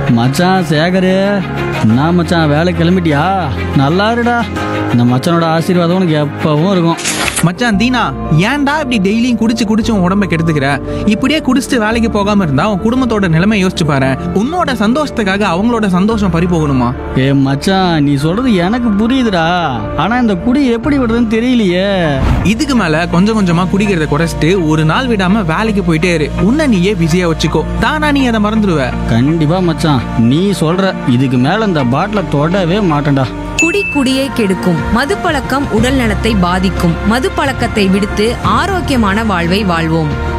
மச்சான் சேகரு, நான் மச்சான் வேலை கிளம்பிட்டியா? நல்லா இருடா. இந்த மச்சானோட ஆசீர்வாதம் உனக்கு எப்பவும் இருக்கும். மச்சான் தீனா, ஏன்டா இப்படி டெய்லியும் குடிச்சு குடிச்சு உன் உடம்ப கெடுத்துக்கிற? இப்படியே குடிச்சிட்டு வேலைக்கு போகாம இருந்தா உன் குடும்பத்தோட நிலைமை யோசிச்சு பாரு. உன்னோட சந்தோஷத்துக்காக அவங்களோட சந்தோஷம் பறி போகணுமா? மச்சான், நீ சொல்றது எனக்கு புரியுதுடா. ஆனா இந்த குடி எப்படி விடுறதுன்னு தெரியலையே. இதுக்கு மேல கொஞ்சம் கொஞ்சமா குடிக்கிறத குறைச்சிட்டு ஒரு நாள் விடாம வேலைக்கு போயிட்டே இரு. உன்னை நீயே பிஸியா வச்சுக்கோ. தானா நீ அதை மறந்துடுவ. கண்டிப்பா மச்சான், நீ சொல்ற. இதுக்கு மேல இந்த பாட்டில தொடவே மாட்டேன்டா. குடியை கெடுக்கும். மதுப்பழக்கம் உடல் நலத்தை பாதிக்கும். மதுப்பழக்கத்தை விடுத்து ஆரோக்கியமான வாழ்வை வாழ்வோம்.